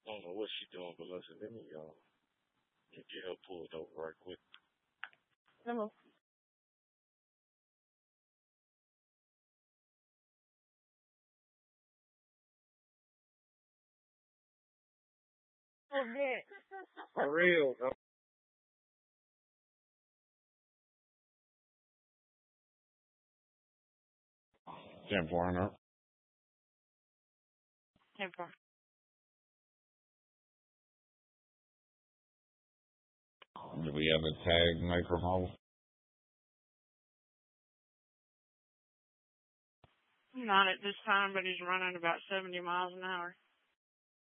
I don't know what she's doing, but listen, let me get her pulled over right quick. Hello. Okay. For real, though. 10-4 and up. Temper. Do we have a tag microphone? Not at this time, but he's running about 70 miles an hour.